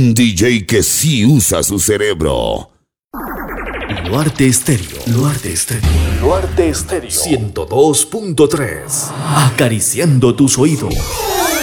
Un DJ que sí usa su cerebro. Luarte Estéreo. Luarte Estéreo. Luarte Estéreo. 102.3. Acariciando tus oídos.